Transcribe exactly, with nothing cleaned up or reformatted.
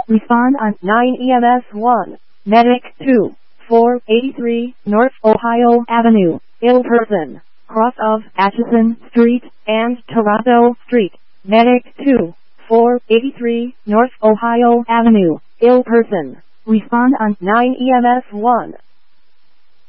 Respond on nine E M S one. Medic two, four eighty-three North Ohio Avenue, ill person, cross of Atchison Street and Toronto Street. Medic two, four eighty-three North Ohio Avenue, ill person. Respond on nine E M S one.